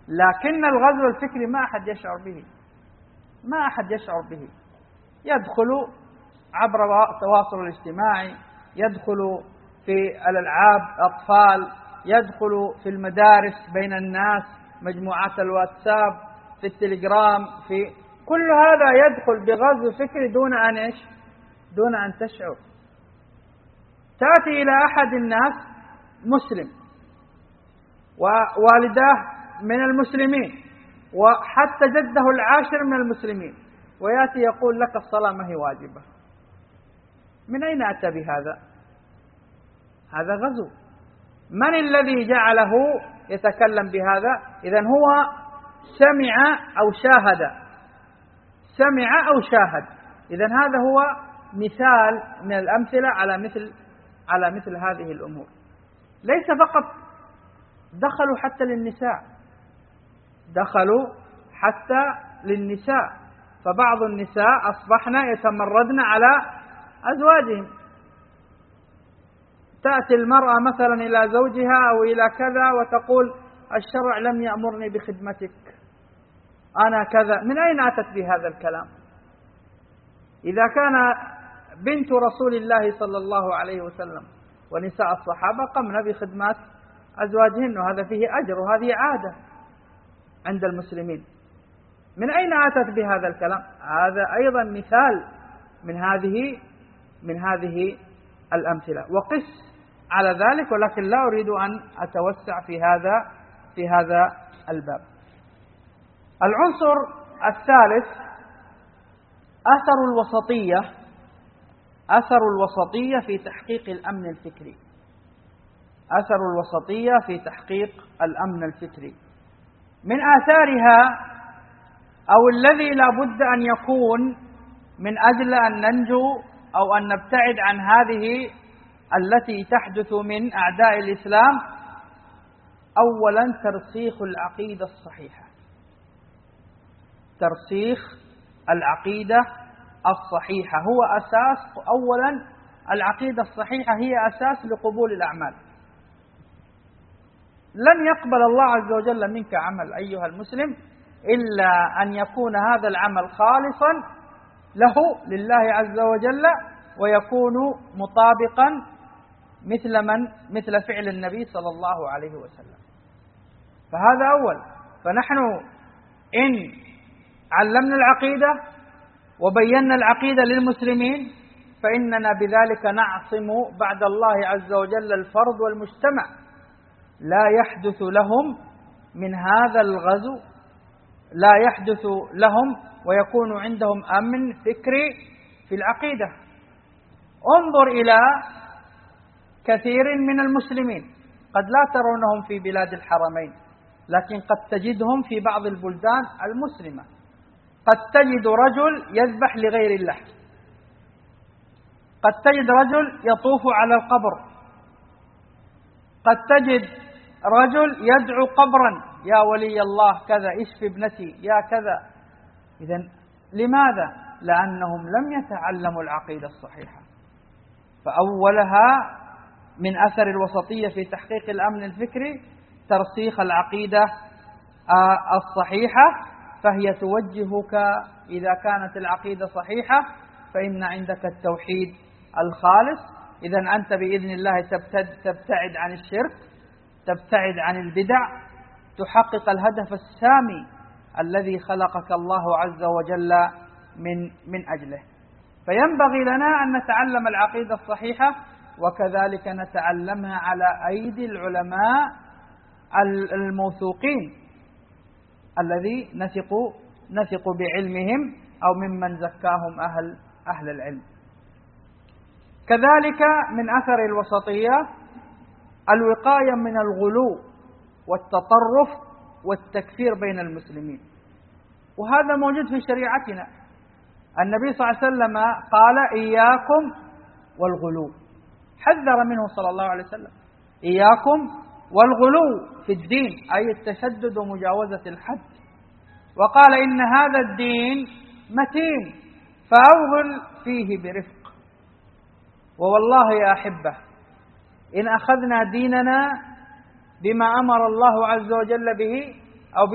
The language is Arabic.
لكن الغزو الفكري ما أحد يشعر به، ما أحد يشعر به. يدخل عبر التواصل الاجتماعي، يدخل في الألعاب أطفال، يدخل في المدارس بين الناس، مجموعات الواتساب، في التليجرام، في كل هذا يدخل بغزو فكري دون أن إيش؟ دون أن تشعر. تأتي إلى أحد الناس مسلم ووالداه من المسلمين وحتى جده العاشر من المسلمين، ويأتي يقول لك الصلاة ما هي واجبة. من أين أتى بهذا؟ هذا غزو. من الذي جعله يتكلم بهذا؟ إذن هو سمع أو شاهد، سمع أو شاهد. إذن هذا هو مثال من الأمثلة على مثل هذه الأمور. ليس فقط دخلوا حتى للنساء، دخلوا حتى للنساء، فبعض النساء أصبحن يتمردن على أزواجهم. تأتي المرأة مثلا إلى زوجها أو إلى كذا وتقول الشرع لم يأمرني بخدمتك، أنا كذا. من أين أتت بهذا الكلام؟ إذا كان بنت رسول الله صلى الله عليه وسلم ونساء الصحابة قمنا بخدمات أزواجهن، وهذا فيه أجر وهذه عادة عند المسلمين. من أين أتت بهذا الكلام؟ هذا أيضا مثال من هذه الأمثلة. وقس على ذلك، ولكن لا أريد أن أتوسع في هذا الباب. العنصر الثالث أثر الوسطية في تحقيق الأمن الفكري. أثر الوسطية في تحقيق الأمن الفكري من آثارها، أو الذي لا بد أن يكون من أجل أن ننجو أو أن نبتعد عن هذه التي تحدث من أعداء الإسلام، أولا ترسيخ العقيدة الصحيحة. ترسيخ العقيدة الصحيحة هو أساس. أولا العقيدة الصحيحة هي أساس لقبول الأعمال. لن يقبل الله عز وجل منك عمل أيها المسلم إلا أن يكون هذا العمل خالصا لله عز وجل، ويكون مطابقا مثل فعل النبي صلى الله عليه وسلم. فهذا أول. فنحن إن علمنا العقيدة وبينا العقيدة للمسلمين فإننا بذلك نعصم بعد الله عز وجل الفرد والمجتمع، لا يحدث لهم من هذا الغزو، لا يحدث لهم، ويكون عندهم أمن فكري في العقيدة. انظر إلى كثير من المسلمين، قد لا ترونهم في بلاد الحرمين، لكن قد تجدهم في بعض البلدان المسلمة. قد تجد رجل يذبح لغير الله، قد تجد رجل يطوف على القبر، قد تجد رجل يدعو قبرا يا ولي الله كذا، اشف ابنتي يا كذا. إذن لماذا؟ لأنهم لم يتعلموا العقيدة الصحيحة. فأولها من أثر الوسطية في تحقيق الأمن الفكري ترسيخ العقيدة الصحيحة، فهي توجهك إذا كانت العقيدة صحيحة فإن عندك التوحيد الخالص. إذن أنت بإذن الله تبتعد عن الشرك، تبتعد عن البدع، تحقق الهدف السامي الذي خلقك الله عز وجل من أجله. فينبغي لنا أن نتعلم العقيدة الصحيحة، وكذلك نتعلمها على أيدي العلماء الموثوقين الذي نثق بعلمهم أو ممن زكاهم أهل العلم. كذلك من أثر الوسطية الوقاية من الغلو والتطرف والتكفير بين المسلمين، وهذا موجود في شريعتنا. النبي صلى الله عليه وسلم قال إياكم والغلو، حذر منه صلى الله عليه وسلم. إياكم والغلو في الدين، أي التشدد ومجاوزة الحد. وقال إن هذا الدين متين فأوغل فيه برفق. ووالله يا أحبة إن أخذنا ديننا بما أمر الله عز وجل به